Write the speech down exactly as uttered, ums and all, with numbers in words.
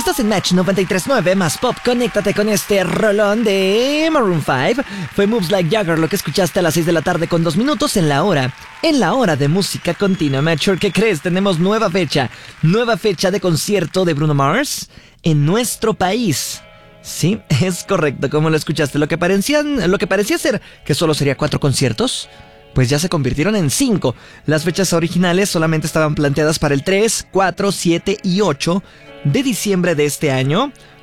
Estás en Match noventa y tres punto nueve más pop. Conéctate con este rolón de Maroon cinco. Fue Moves Like Jagger lo que escuchaste a las seis de la tarde con dos minutos en la hora. En la hora de música continua, Matcher. ¿Qué crees? Tenemos nueva fecha. Nueva fecha de concierto de Bruno Mars en nuestro país. Sí, es correcto, como lo escuchaste. Lo que parecían, lo que parecía ser que solo sería cuatro conciertos, pues ya se convirtieron en cinco. Las fechas originales solamente estaban planteadas para el tres, cuatro, siete y ocho de diciembre de este año.